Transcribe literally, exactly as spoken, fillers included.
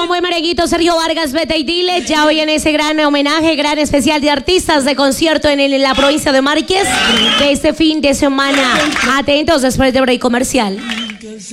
con buen merenguito Sergio Vargas, Beta y Dile. Ya hoy en ese gran homenaje, gran especial de artistas de concierto en, el, en la provincia de Márquez de este fin de semana. Atentos después de break comercial.